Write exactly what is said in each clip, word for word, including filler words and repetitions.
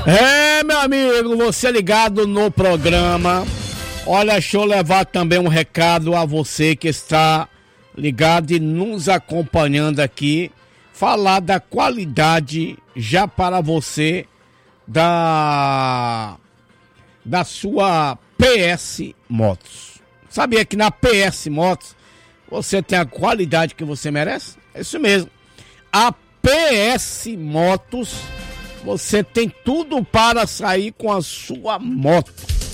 É, meu amigo, você ligado no programa. Olha, deixa eu levar também um recado a você que está ligado e nos acompanhando aqui. Falar da qualidade já para você da, da sua P S Motos. Sabia que na P S Motos você tem a qualidade que você merece? É isso mesmo. A P S Motos, você tem tudo para sair com a sua moto.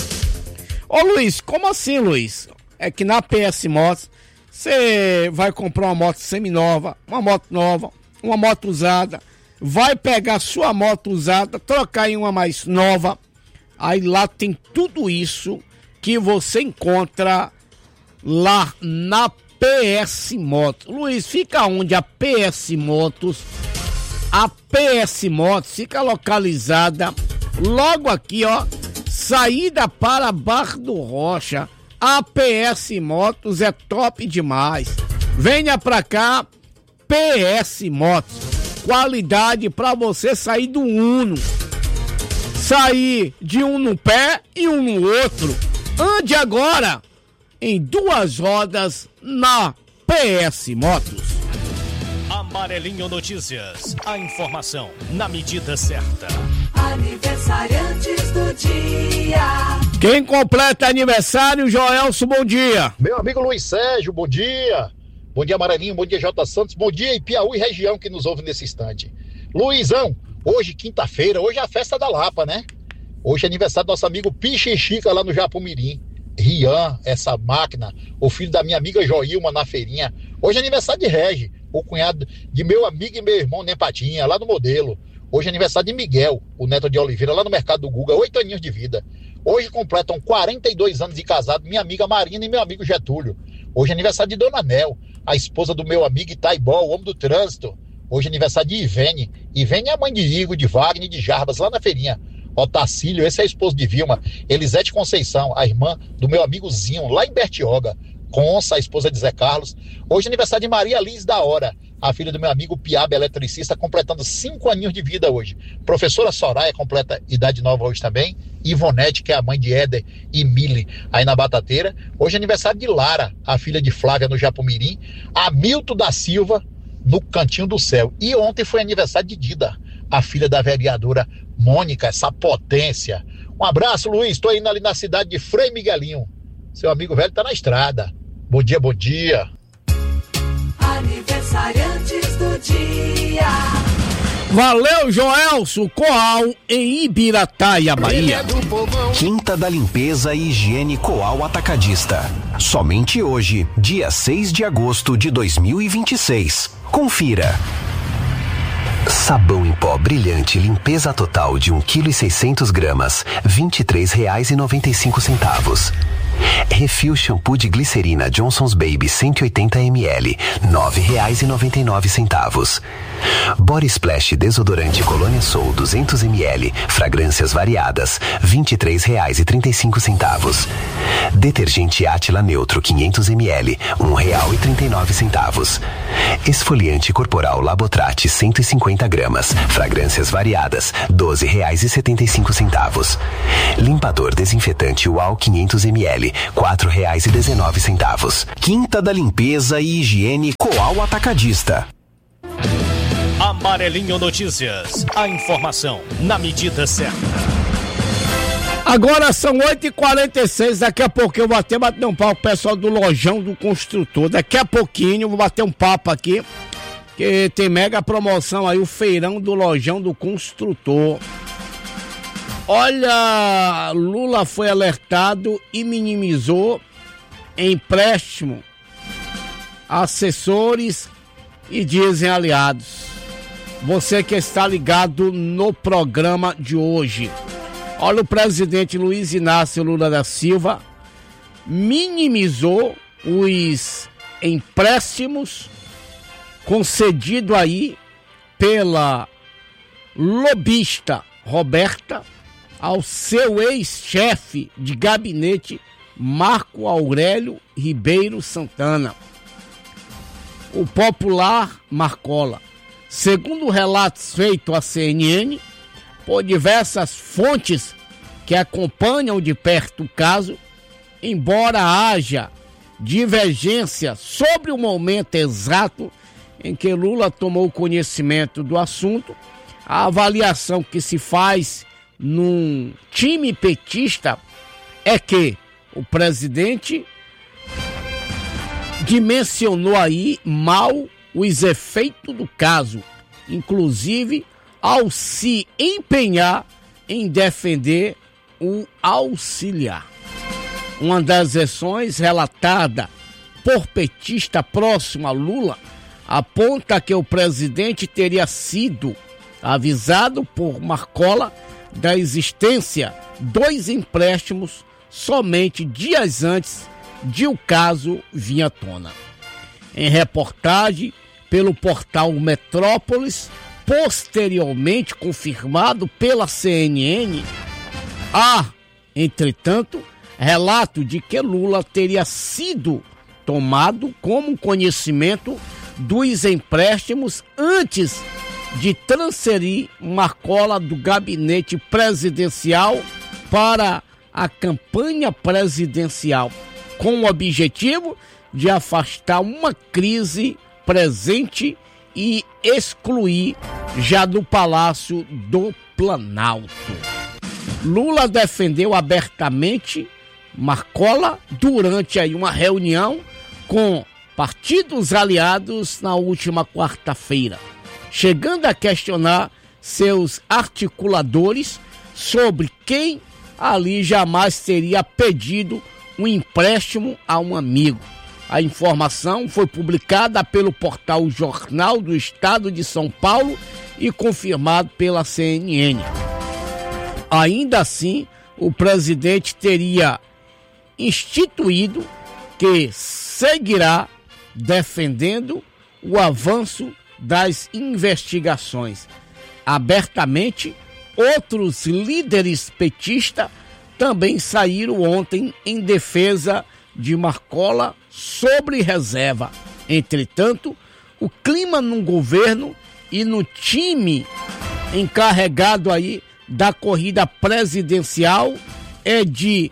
Ô Luiz, como assim, Luiz? É que na P S Motos você vai comprar uma moto seminova, uma moto nova, uma moto usada, vai pegar sua moto usada, trocar em uma mais nova. Aí lá tem tudo isso que você encontra lá na P S Motos. Luiz, fica onde a P S Motos? A P S Motos fica localizada logo aqui, ó, saída para Barra do Rocha. A P S Motos é top demais. Venha pra cá, P S Motos. Qualidade para você sair do Uno. Sair de um no pé e um no outro. Ande agora em duas rodas na P S Motos. Amarelinho Notícias. A informação na medida certa. Aniversariantes do dia. Quem completa aniversário, Joelson, bom dia. Meu amigo Luiz Sérgio, bom dia. Bom dia, Amarelinho, bom dia, J. Santos, bom dia, Piauí região que nos ouve nesse instante. Luizão, hoje, quinta-feira, hoje é a festa da Lapa, né? Hoje é aniversário do nosso amigo Pichichica lá no Japumirim. Rian, essa máquina, o filho da minha amiga Joilma na feirinha. Hoje é aniversário de Regi, o cunhado de meu amigo e meu irmão Nempatinha, lá no Modelo. Hoje é aniversário de Miguel, o neto de Oliveira, lá no Mercado do Guga, oito aninhos de vida. Hoje completam quarenta e dois anos de casado minha amiga Marina e meu amigo Getúlio. Hoje é aniversário de Dona Nel, a esposa do meu amigo Itaibó, o homem do trânsito. Hoje é aniversário de Ivene. Ivene é a mãe de Igor, de Wagner e de Jarbas, lá na feirinha. Otacílio, esse é a esposa de Vilma. Elisete Conceição, a irmã do meu amigo Zinho, lá em Bertioga. Consa, a esposa de Zé Carlos. Hoje é aniversário de Maria Liz da Hora, a filha do meu amigo Piaba, eletricista, completando cinco aninhos de vida hoje. Professora Soraya completa idade nova hoje também. Ivonete, que é a mãe de Éder e Mili, aí na Batateira. Hoje é aniversário de Lara, a filha de Flávia, no Japumirim. Hamilton da Silva, no Cantinho do Céu. E ontem foi aniversário de Dida, a filha da vereadora Mônica, essa potência. Um abraço, Luiz. Estou indo ali na cidade de Frei Miguelinho. Seu amigo velho tá na estrada. Bom dia, bom dia. Aniversariantes do dia. Valeu, Joelson. Coal em Ibirataia, Bahia. Quinta da Limpeza e Higiene Coal Atacadista. Somente hoje, dia seis de agosto de dois mil e vinte e seis. Confira. Sabão em pó brilhante, limpeza total de um quilo e seiscentos gramas, vinte e três reais e noventa e cinco centavos. Refil shampoo de glicerina Johnson's Baby cento e oitenta mililitros, nove reais e noventa e nove centavos. Body Splash desodorante Colônia Soul duzentos mililitros, fragrâncias variadas, vinte e três reais e trinta e cinco centavos. Detergente Átila Neutro quinhentos mililitros, um real e trinta e nove centavos. Esfoliante corporal Labotrate cento e cinquenta gramas, fragrâncias variadas, doze reais e setenta e cinco centavos. Limpador desinfetante Uau quinhentos mililitros, quatro reais e dezenove centavos. Quinta da Limpeza e Higiene Coal Atacadista. Amarelinho Notícias. A informação na medida certa. Agora são oito e quarenta e seis, daqui a pouquinho eu vou até bater um papo com o pessoal do Lojão do Construtor. Daqui a pouquinho eu vou bater um papo aqui, que tem mega promoção aí, o feirão do Lojão do Construtor. Olha, Lula foi alertado e minimizou empréstimo, assessores e dizem aliados. Você que está ligado no programa de hoje. Olha, o presidente Luiz Inácio Lula da Silva minimizou os empréstimos concedidos aí pela lobista Roberta ao seu ex-chefe de gabinete Marco Aurélio Ribeiro Santana, o popular Marcola. Segundo relatos feitos à C N N, por diversas fontes que acompanham de perto o caso, embora haja divergência sobre o momento exato em que Lula tomou conhecimento do assunto, a avaliação que se faz num time petista é que o presidente dimensionou aí mal os efeitos do caso, inclusive ao se empenhar em defender o auxiliar. Uma das versões relatada por petista próximo a Lula aponta que o presidente teria sido avisado por Marcola da existência dos empréstimos somente dias antes de o caso vir à tona. Em reportagem pelo portal Metrópolis, posteriormente confirmado pela C N N, há, entretanto, relato de que Lula teria sido tomado como conhecimento dos empréstimos antes de transferir Marcola do gabinete presidencial para a campanha presidencial, com o objetivo de afastar uma crise presente e excluir já do Palácio do Planalto. Lula defendeu abertamente Marcola durante aí uma reunião com partidos aliados na última quarta-feira, chegando a questionar seus articuladores sobre quem ali jamais teria pedido um empréstimo a um amigo. A informação foi publicada pelo portal Jornal do Estado de São Paulo e confirmado pela C N N. Ainda assim, o presidente teria instituído que seguirá defendendo o avanço das investigações. Abertamente, outros líderes petistas também saíram ontem em defesa de Marcola sobre reserva. Entretanto, o clima no governo e no time encarregado aí da corrida presidencial é de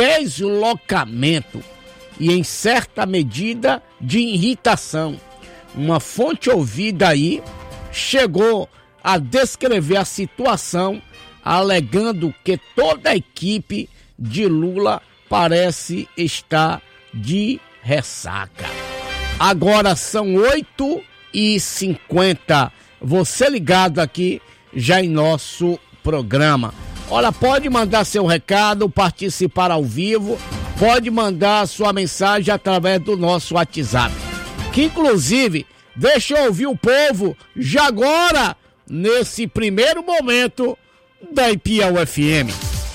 deslocamento e, em certa medida, de irritação. Uma fonte ouvida aí chegou a descrever a situação, alegando que toda a equipe de Lula parece estar de ressaca. Agora são oito e cinquenta. Você ligado aqui já em nosso programa. Olha, pode mandar seu recado, participar ao vivo, pode mandar sua mensagem através do nosso WhatsApp, que inclusive deixa eu ouvir o povo já agora, nesse primeiro momento da Piauí F M.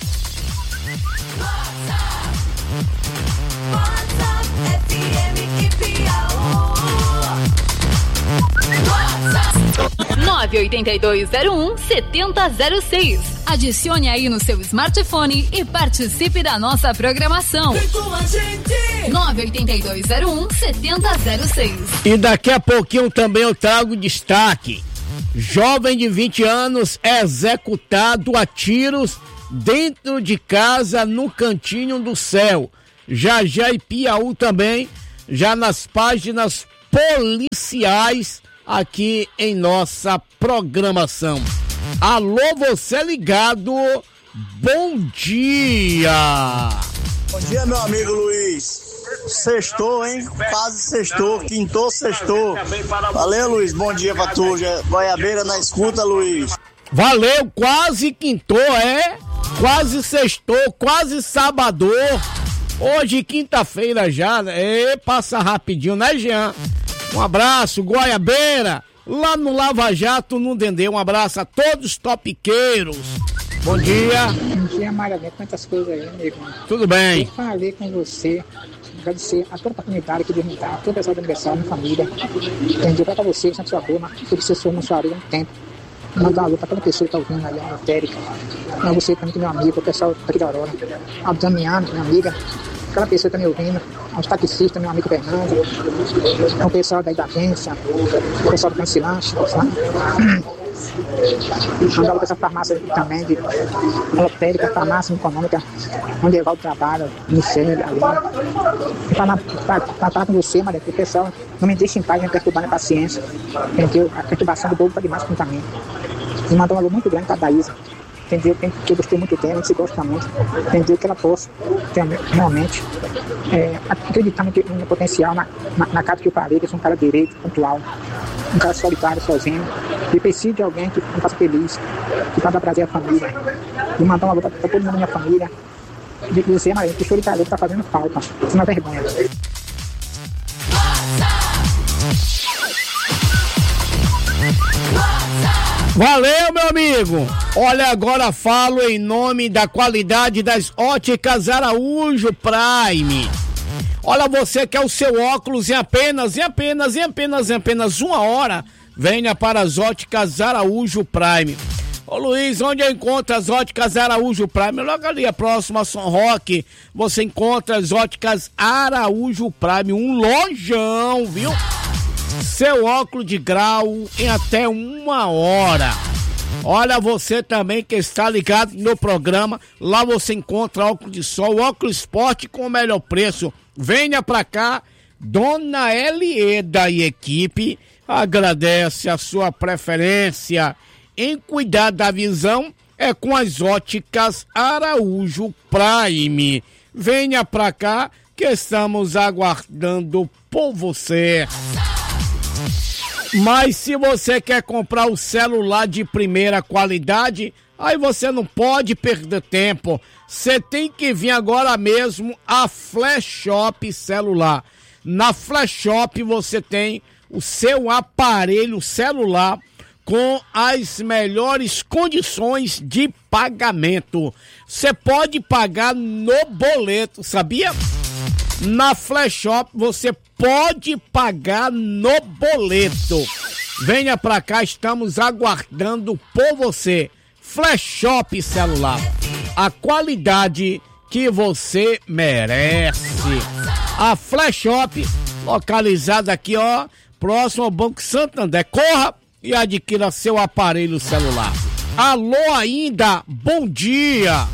nove oito dois zero um sete zero zero seis. Adicione aí no seu smartphone e participe da nossa programação. Vem com a gente! nove oito dois zero um sete zero zero seis. E daqui a pouquinho também eu trago destaque. Jovem de vinte anos é executado a tiros dentro de casa no Cantinho do Céu. Já já e Piauí também, já nas páginas policiais aqui em nossa programação. Alô, você ligado, bom dia! Bom dia, meu amigo Luiz. Sextou, hein? Quase sextou, quintou, sextou. Valeu, Luiz, bom dia pra tu. Goiabeira na escuta, Luiz. Valeu, quase quintou, é? Quase sextou, quase sabadou. Hoje, quinta-feira já, é, passa rapidinho, né, Jean? Um abraço, Goiabeira, lá no Lava Jato, no Dendê. Um abraço a todos os topiqueiros. Bom dia. Bom dia, Maravilha. Quantas coisas aí, amigo? Tudo bem. Eu falei com você, agradecer a toda a comunidade que deu me dar, todo o pessoal do aniversário, minha família. Entendi pra você, na sua rua, porque você foi na sua areia há um tempo. Mandar uma luta pra toda pessoa que tá ouvindo aí, a lotérica. Pra você também, que é meu amigo, o pessoal daqui da Aurora. A Damiana, minha amiga. Aquela pessoa que tá me ouvindo, os taxistas, meu amigo Fernando, é o pessoal daí da agência, o pessoal do Cancilante, sabe? Andava com essa farmácia também, de lotérica, farmácia econômica, onde eu trabalho, no centro, ali. Para falar com você, Maria, que o pessoal não me deixa em paz, me perturbar minha paciência. Entendeu? A perturbação do povo está demais para mim. Me mandou um alô muito grande para a Daísa. Entendeu? Que eu gostei muito dela, a gente se gosta muito. Entendeu? Que ela possa realmente é, acreditar no, que, no meu potencial, na, na, na cara que eu falei, que eu sou um cara direito, pontual, um cara solitário, sozinho. E preciso de alguém que me faça feliz, que faça prazer à família. E mandar um alô para todo mundo da minha família. De dizer, Maria, que o choro italiano está fazendo falta. Isso não é vergonha. Valeu, meu amigo! Olha, agora falo em nome da qualidade das Óticas Araújo Prime. Olha, você quer o seu óculos em apenas, em apenas, em apenas, em apenas uma hora, venha para as Óticas Araújo Prime. Ô Luiz, onde eu encontro as Óticas Araújo Prime? Logo ali, próximo a São Roque, você encontra as Óticas Araújo Prime, um lojão, viu? Seu óculos de grau em até uma hora. Olha, você também que está ligado no programa, lá você encontra óculos de sol, óculos esporte com o melhor preço. Venha pra cá, Dona Elieda e equipe agradece a sua preferência em cuidar da visão, é com as Óticas Araújo Prime. Venha pra cá que estamos aguardando por você. Mas se você quer comprar o celular de primeira qualidade, aí você não pode perder tempo. Você tem que vir agora mesmo a Flash Shop Celular. Na Flash Shop você tem o seu aparelho celular com as melhores condições de pagamento. Você pode pagar no boleto, sabia? Na Flash Shop você pode pagar no boleto. Venha pra cá, estamos aguardando por você. Flash Shop Celular, a qualidade que você merece. A Flash Shop, localizada aqui, ó, próximo ao Banco Santander. Corra e adquira seu aparelho celular. Alô ainda, bom dia.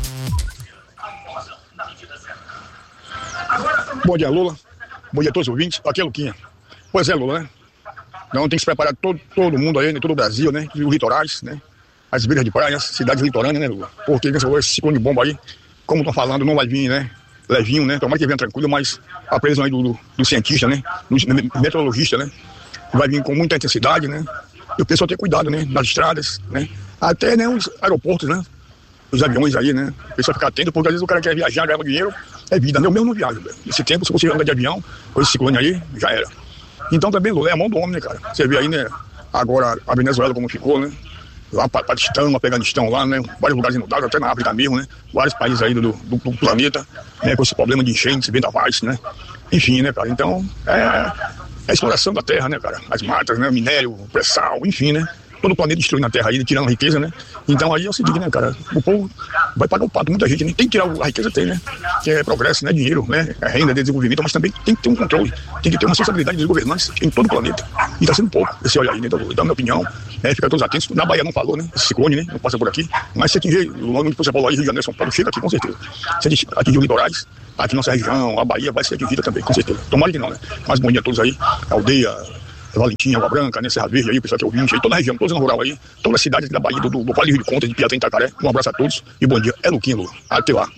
Bom dia, Lula. Bom dia a todos os ouvintes. Aqui é Luquinha. Pois é, Lula, né? Então tem que se preparar todo, todo mundo aí, né? Todo o Brasil, né? Os litorais, né? As beiras de praia, as cidades litorâneas, né, Lula? Porque esse ciclone de bomba aí, como estão falando, não vai vir, né? Levinho, né? Tomara que venha tranquilo, mas a previsão aí do, do, do cientista, né? Do meteorologista, né? Vai vir com muita intensidade, né? E o pessoal tem cuidado, né? Nas estradas, né? Até, né, os aeroportos, né? Os aviões aí, né? O pessoal fica atento, porque às vezes o cara quer viajar, ganhar dinheiro, é vida, né? Eu mesmo não viajo, velho. Nesse tempo, se você anda de avião, com esse ciclone aí, já era. Então também, Lula, é a mão do homem, né, cara? Você vê aí, né? Agora a Venezuela como ficou, né? Lá para Paquistão, Afeganistão, lá, né? Vários lugares inundados, até na África mesmo, né? Vários países aí do, do, do planeta, né? Com esse problema de enchentes, vendavais, né? Enfim, né, cara? Então, é, é a exploração da terra, né, cara? As matas, né? Minério, pré-sal, enfim, né? Todo o planeta destruindo a terra aí, tirando a riqueza, né? Então aí é o seguinte, né, cara? O povo vai pagar o pato, muita gente, né? Tem que tirar a riqueza, tem, né? Que é progresso, né? Dinheiro, né? É renda, de desenvolvimento, mas também tem que ter um controle, tem que ter uma responsabilidade dos governantes em todo o planeta. E tá sendo pouco esse olhar aí, né? Então, da minha opinião, é, fica todos atentos. Na Bahia não falou, né? Esse ciclone, né? Não passa por aqui. Mas se atingir, logo que você falou aí, Rio de Janeiro, São Paulo, chega aqui, com certeza. Se atingir os litorais, aqui nossa região, a Bahia vai ser atingida também, com certeza. Tomara que não, né? Mas bom dia a todos aí, aldeia Valentim, Água Branca, né, Serra Verde aí, o pessoal que é ouvinte aí, toda a região, toda a zona rural aí, todas as cidades da Bahia, do, do, do Vale do Rio de Contas, de Piatã e Itacaré. Um abraço a todos e bom dia. É Luquinha, Lula. Até lá.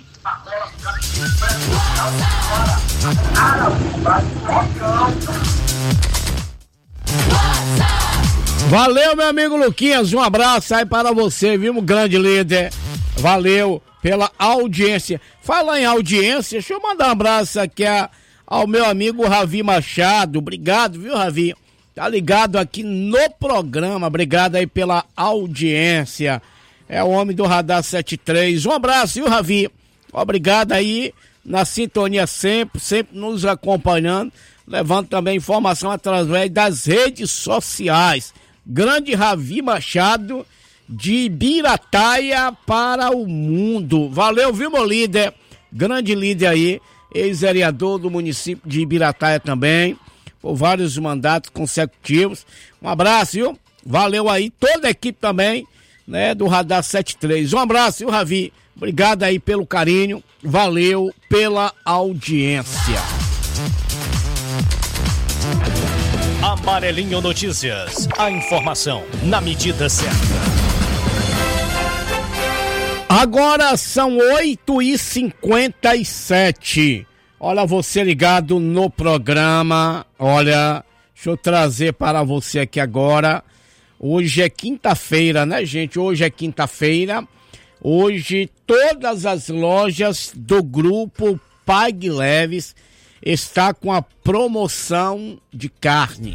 Valeu, meu amigo Luquinhas, um abraço aí para você, viu, grande líder. Valeu pela audiência. Fala em audiência, deixa eu mandar um abraço aqui a ao meu amigo Ravi Machado, obrigado, viu, Ravi? Tá ligado aqui no programa, obrigado aí pela audiência. É o homem do Radar setenta e três. Um abraço, viu, Ravi? Obrigado aí, na sintonia sempre, sempre nos acompanhando, levando também informação através das redes sociais. Grande Ravi Machado, de Ibirataia para o mundo. Valeu, viu, meu líder? Grande líder aí. Ex-vereador do município de Ibirataia também, por vários mandatos consecutivos. Um abraço, viu? Valeu aí, toda a equipe também, né, do Radar setenta e três. Um abraço, viu, Ravi? Obrigado aí pelo carinho, valeu pela audiência. Amarelinho Notícias, a informação na medida certa. Agora são oito e cinquenta e sete. Olha você ligado no programa. Olha, deixa eu trazer para você aqui agora. Hoje é quinta-feira, né, gente? Hoje é quinta-feira. Hoje todas as lojas do grupo Pague Leves está com a promoção de carne.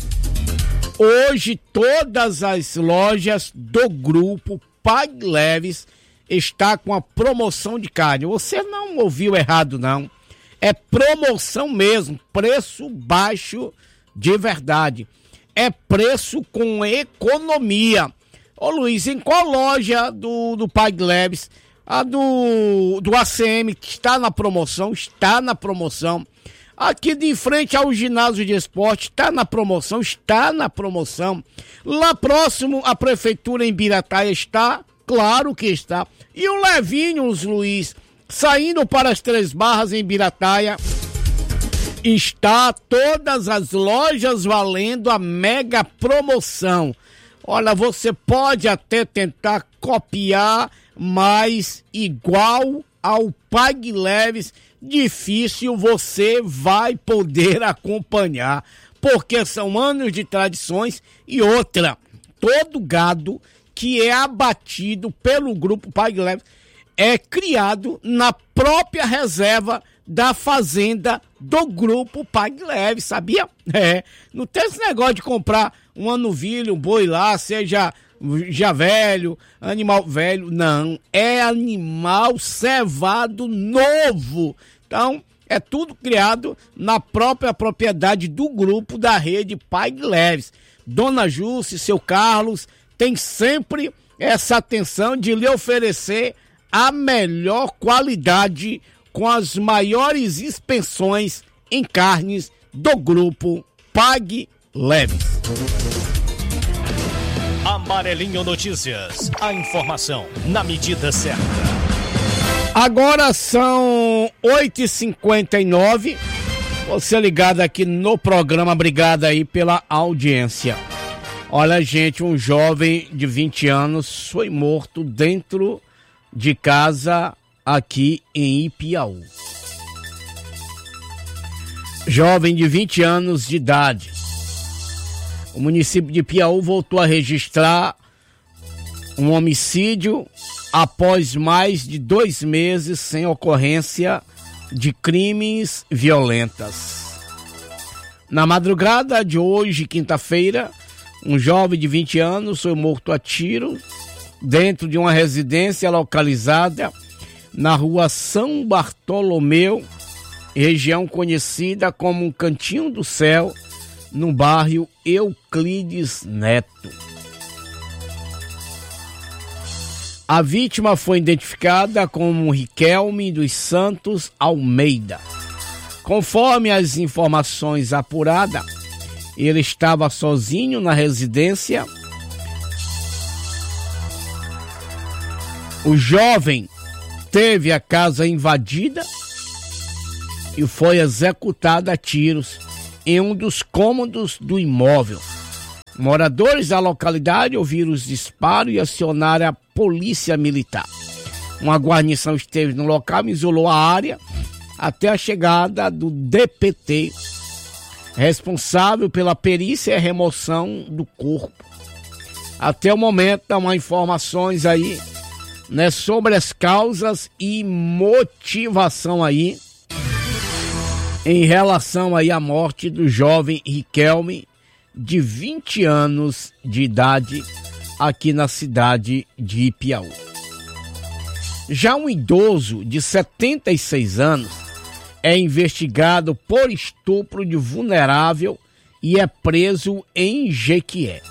Hoje todas as lojas do grupo Pague Leves está com a promoção de carne. Você não ouviu errado, não. É promoção mesmo, preço baixo de verdade. É preço com economia. Ô Luiz, em qual loja do, do Pague Leves? A do, do A C M, que está na promoção, está na promoção. Aqui de frente ao ginásio de esporte, está na promoção, está na promoção. Lá próximo à prefeitura em Birataia está, claro que está. E o Levinhos, Luiz, saindo para as Três Barras em Birataia, está todas as lojas valendo a mega promoção. Olha, você pode até tentar copiar, mas igual ao Pague Leves, difícil você vai poder acompanhar, porque são anos de tradições e outra, todo gado que é abatido pelo grupo Pague Leves é criado na própria reserva da fazenda do grupo Pague Leves, sabia? É, não tem esse negócio de comprar uma novilha, um boi lá, seja já velho, animal velho, não, é animal cevado novo. Então, é tudo criado na própria propriedade do grupo da rede Pague Leves. Dona Júcia e seu Carlos tem sempre essa atenção de lhe oferecer a melhor qualidade com as maiores expensões em carnes do grupo Pague Leves. Amarelinho Notícias, a informação na medida certa. Agora são oito e cinquenta e nove. Você ligado aqui no programa, obrigado aí pela audiência. Olha, gente, um jovem de vinte anos foi morto dentro de casa aqui em Ipiaú. Jovem de vinte anos de idade. O município de Ipiaú voltou a registrar um homicídio após mais de dois meses sem ocorrência de crimes violentos. Na madrugada de hoje, quinta-feira, um jovem de vinte anos foi morto a tiro dentro de uma residência localizada na rua São Bartolomeu, região conhecida como um Cantinho do Céu, no bairro Euclides Neto. A vítima foi identificada como Riquelme dos Santos Almeida. Conforme as informações apuradas, ele estava sozinho na residência. O jovem teve a casa invadida e foi executado a tiros em um dos cômodos do imóvel. Moradores da localidade ouviram os disparos e acionaram a polícia militar. Uma guarnição esteve no local e isolou a área até a chegada do D P T, responsável pela perícia e remoção do corpo. Até o momento, não há informações aí, né, sobre as causas e motivação aí em relação aí à morte do jovem Riquelme, de vinte anos de idade, aqui na cidade de Ipiaú. Já um idoso de setenta e seis anos é investigado por estupro de vulnerável e é preso em Jequié.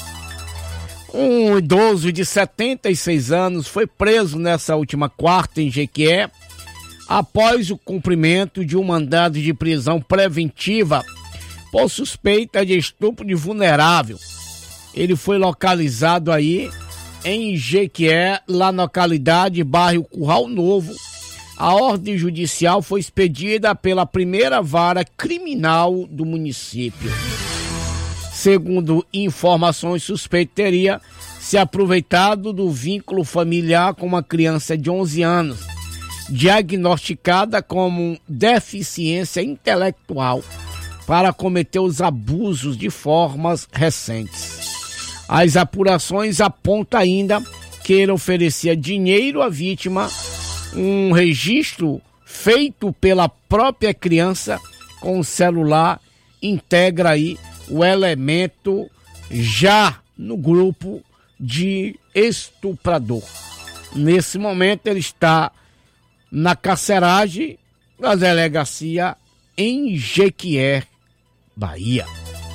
Um idoso de setenta e seis anos foi preso nessa última quarta em Jequié após o cumprimento de um mandado de prisão preventiva por suspeita de estupro de vulnerável. Ele foi localizado aí em Jequié, lá na localidade, bairro Curral Novo. A ordem judicial foi expedida pela primeira vara criminal do município. Segundo informações, suspeito teria se aproveitado do vínculo familiar com uma criança de onze anos, diagnosticada como deficiência intelectual, para cometer os abusos de formas recentes. As apurações apontam ainda que ele oferecia dinheiro à vítima, um registro feito pela própria criança com o celular integra aí o elemento já no grupo de estuprador. Nesse momento ele está na carceragem da delegacia em Jequié, Bahia.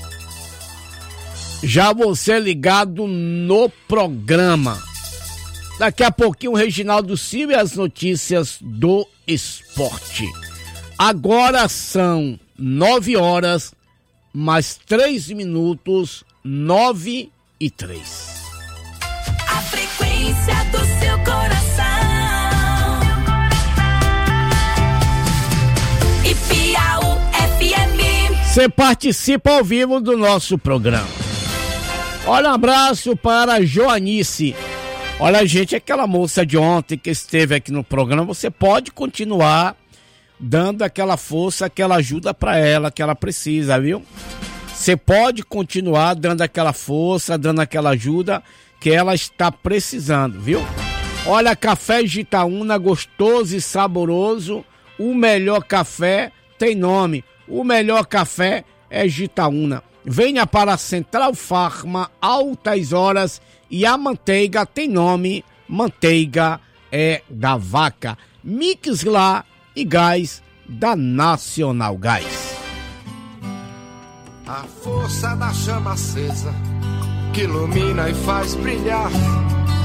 Já você ligado no programa. Daqui a pouquinho o Reginaldo Silva e as notícias do esporte. Agora são nove horas, mais três minutos, nove e três. A frequência do seu coração. E Piau F M. Você participa ao vivo do nosso programa. Olha, um abraço para a Joanice. Olha, gente, aquela moça de ontem que esteve aqui no programa, você pode continuar dando aquela força, aquela ajuda para ela que ela precisa, viu? Você pode continuar dando aquela força, dando aquela ajuda que ela está precisando, viu? Olha, café Gitaúna, gostoso e saboroso. O melhor café tem nome. O melhor café é Gitaúna. Venha para a Central Farma, altas horas, e a manteiga tem nome, manteiga é da vaca. Mix lá e gás da Nacional Gás. A força da chama acesa que ilumina e faz brilhar